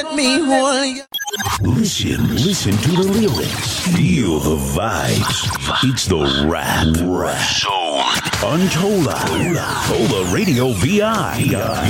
let me hold you. Listen to the lyrics. Feel the vibes. It's the rap. Soul. Untola. Tola Radio VI.